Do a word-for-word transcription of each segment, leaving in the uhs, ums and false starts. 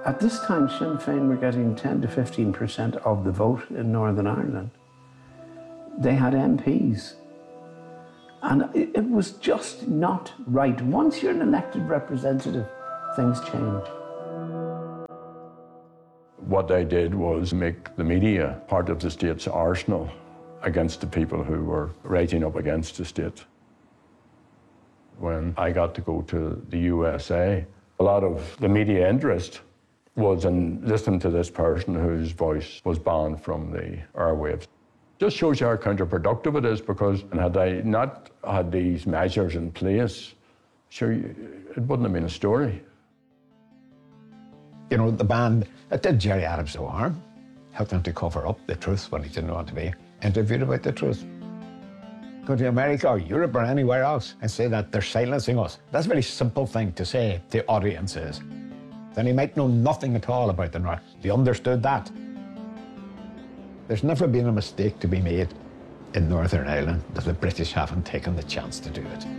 At this time, Sinn Féin were getting ten to fifteen percent of the vote in Northern Ireland. They had M Ps. And it was just not right. Once you're an elected representative, things change. What they did was make the media part of the state's arsenal against the people who were writing up against the state. When I got to go to the U S A, a lot of the media interest was in listening to this person whose voice was banned from the airwaves. Just shows you how counterproductive it is, because had I not had these measures in place, sure, it wouldn't have been a story. You know, the ban, it did Gerry Adams no harm. Helped him to cover up the truth when he didn't want to be interviewed about the truth. Go to America or Europe or anywhere else and say that they're silencing us. That's a very simple thing to say to audiences. Then he might know nothing at all about the North. He understood that. There's never been a mistake to be made in Northern Ireland that the British haven't taken the chance to do it.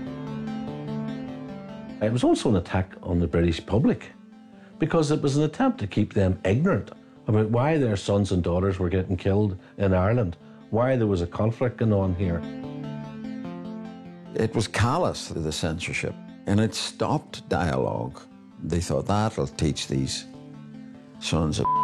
It was also an attack on the British public, because it was an attempt to keep them ignorant about why their sons and daughters were getting killed in Ireland, why there was a conflict going on here. It was callous, the censorship, and it stopped dialogue. They thought that'll teach these sons of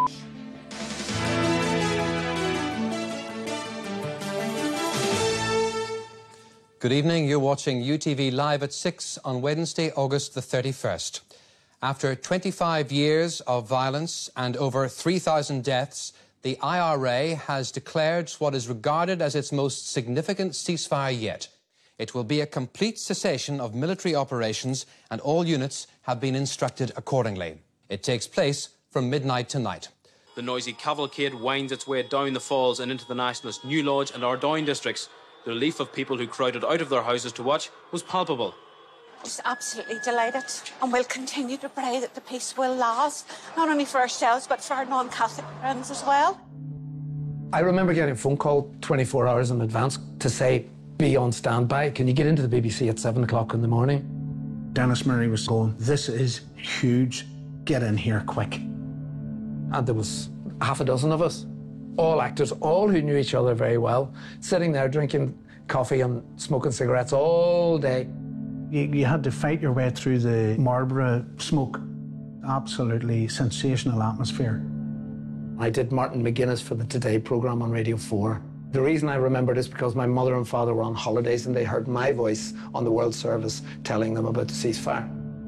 Good evening. You're watching U T V Live at six on Wednesday, August the thirty-first. After twenty-five years of violence and over three thousand deaths, the I R A has declared what is regarded as its most significant ceasefire yet. It will be a complete cessation of military operations, and all units have been instructed accordingly. It takes place from midnight tonight. The noisy cavalcade winds its way down the falls and into the Nationalist New Lodge and Ardoyne districts. The relief of people who crowded out of their houses to watch was palpable. Just absolutely delighted, and we'll continue to pray that the peace will last, not only for ourselves but for our non-Catholic friends as well. I remember getting a phone call twenty-four hours in advance to say, be on standby. Can you get into the B B C at seven o'clock in the morning? Dennis Murray was going, this is huge, get in here quick. And there was half a dozen of us, all actors, all who knew each other very well, sitting there drinking coffee and smoking cigarettes all day. You, you had to fight your way through the Marlborough smoke. Absolutely sensational atmosphere. I did Martin McGuinness for the Today programme on Radio four. The reason I remembered is because my mother and father were on holidays and they heard my voice on the World Service telling them about the ceasefire.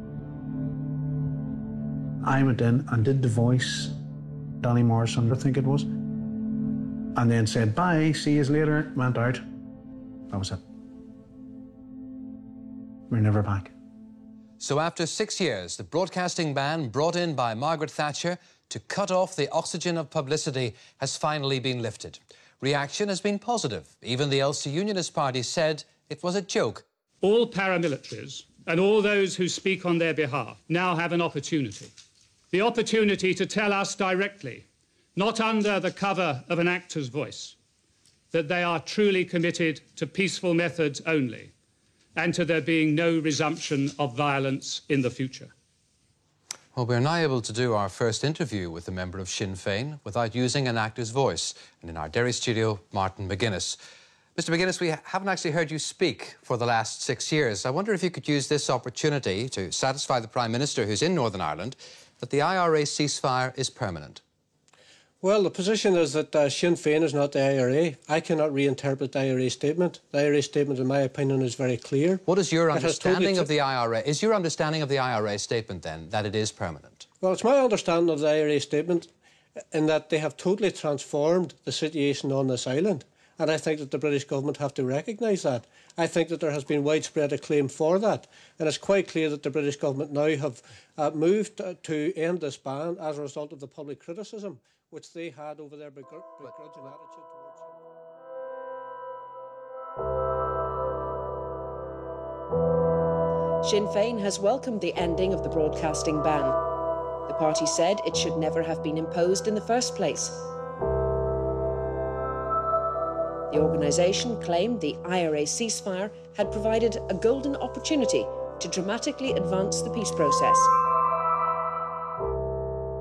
I went in and did the voice, Danny Morrison, I think it was, and then said, bye, see you later, went out. That was it. We're never back. So after six years, the broadcasting ban brought in by Margaret Thatcher to cut off the oxygen of publicity has finally been lifted. Reaction has been positive. Even the Ulster Unionist Party said it was a joke. All paramilitaries and all those who speak on their behalf now have an opportunity. The opportunity to tell us directly, not under the cover of an actor's voice, that they are truly committed to peaceful methods only and to there being no resumption of violence in the future. Well, we're now able to do our first interview with a member of Sinn Féin without using an actor's voice. And in our Derry studio, Martin McGuinness. Mister McGuinness, we haven't actually heard you speak for the last six years. I wonder if you could use this opportunity to satisfy the Prime Minister, who's in Northern Ireland, that the I R A ceasefire is permanent. Well, the position is that uh, Sinn Féin is not the I R A. I cannot reinterpret the I R A statement. The I R A statement, in my opinion, is very clear. What is your understanding of the I R A? Is your understanding of the I R A statement, then, that it is permanent? Well, it's my understanding of the I R A statement in that they have totally transformed the situation on this island. And I think that the British government have to recognise that. I think that there has been widespread acclaim for that. And it's quite clear that the British government now have uh, moved uh, to end this ban as a result of the public criticism which they had over their begr begrudging attitude towards it. Sinn Féin has welcomed the ending of the broadcasting ban. The party said it should never have been imposed in the first place. The organisation claimed the I R A ceasefire had provided a golden opportunity to dramatically advance the peace process.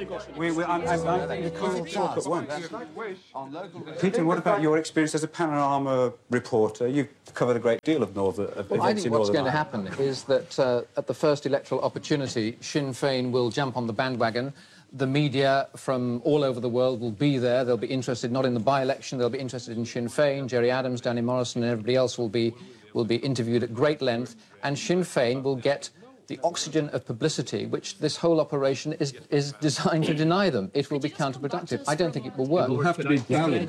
We, we, I'm, I'm, I'm, you can't talk at once. Peter, what about your experience as a Panorama reporter? You've covered a great deal of Northern of Well, events I think in what's Northern going to Ireland. happen is that uh, at the first electoral opportunity, Sinn Féin will jump on the bandwagon. The media from all over the world will be there. They'll be interested not in the by-election, they'll be interested in Sinn Féin. Gerry Adams, Danny Morrison and everybody else will be, will be interviewed at great length. And Sinn Féin will get the oxygen of publicity, which this whole operation is, is designed to deny them. It will be counterproductive. I don't think it will work. It will have to be gallant.